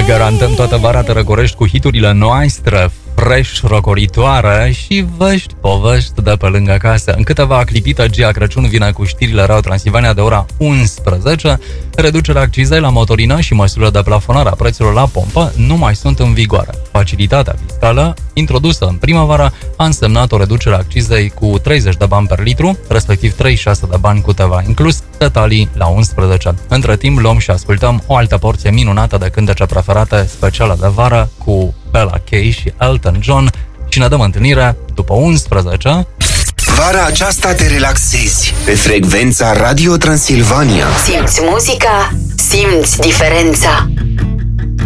Garantăm toată vara te răcorești cu hiturile noastre, fresh, rocoritoare și vești povești de pe lângă casă. În câteva clipite, Gia Crăciun vine cu știrile Radio Transilvania de ora 11. Reducerea accizei la motorină și măsurile de plafonare a prețurilor la pompă nu mai sunt în vigoare. Facilitatea fiscală, introdusă în primăvară, a însemnat o reducere a accizei cu 30 de bani per litru, respectiv 36 de bani cu TVA inclus, detalii la 11. Între timp, luăm și ascultăm o altă porție minunată de cântece preferate specială de vară cu Bella Kay și Elton John și ne dăm întâlnire după 11. Vara aceasta te relaxezi pe frecvența Radio Transilvania. Simți muzica, simți diferența.